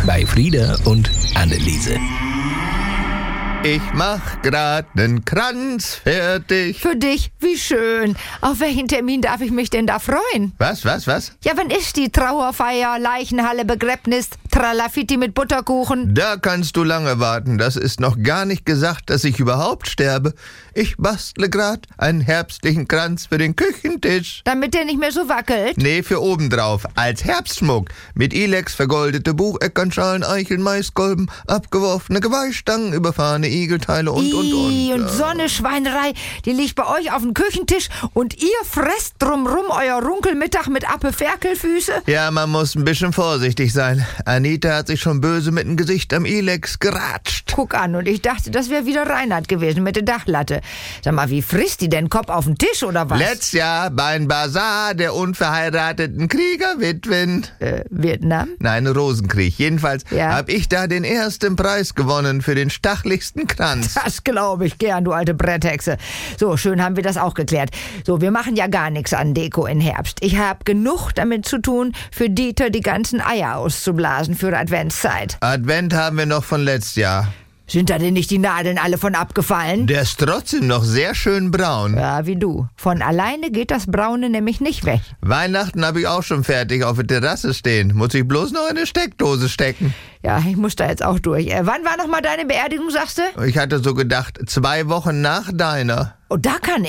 bei Frieda und Anneliese. Ich mach grad nen Kranz fertig. Für dich, wie schön. Auf welchen Termin darf ich mich denn da freuen? Was? Ja, wann ist die Trauerfeier, Leichenhalle, Begräbnis, Tralafitti mit Butterkuchen? Da kannst du lange warten. Das ist noch gar nicht gesagt, dass ich überhaupt sterbe. Ich bastle grad einen herbstlichen Kranz für den Küchentisch. Damit der nicht mehr so wackelt? Nee, für obendrauf. Als Herbstschmuck. Mit Ilex vergoldete Bucheckernschalen, Eicheln, Maiskolben, abgeworfene Geweihstangen, überfahrene Igelteile und. Und so eine Schweinerei, die liegt bei euch auf dem Küchentisch und ihr fresst drumrum euer Runkelmittag mit Appe-Ferkelfüße? Ja, man muss ein bisschen vorsichtig sein. Anita hat sich schon böse mit dem Gesicht am Ilex geratscht. Guck an, und ich dachte, das wäre wieder Reinhard gewesen mit der Dachlatte. Sag mal, wie frisst die denn Kopf auf den Tisch oder was? Letztes Jahr beim Basar der unverheirateten Kriegerwitwen. Vietnam? Nein, Rosenkrieg. Jedenfalls Ja. habe ich da den ersten Preis gewonnen für den stachligsten Kranz. Das glaube ich gern, du alte Bretthexe. So, schön haben wir das auch geklärt. So, wir machen ja gar nichts an Deko in Herbst. Ich habe genug damit zu tun, für Dieter die ganzen Eier auszublasen für Adventszeit. Advent haben wir noch von letztes Jahr. Sind da denn nicht die Nadeln alle von abgefallen? Der ist trotzdem noch sehr schön braun. Ja, wie du. Von alleine geht das Braune nämlich nicht weg. Weihnachten habe ich auch schon fertig auf der Terrasse stehen. Muss ich bloß noch in eine Steckdose stecken. Ja, ich muss da jetzt auch durch. Wann war noch mal deine Beerdigung, sagst du? Ich hatte so gedacht, 2 Wochen nach deiner. Oh, da kann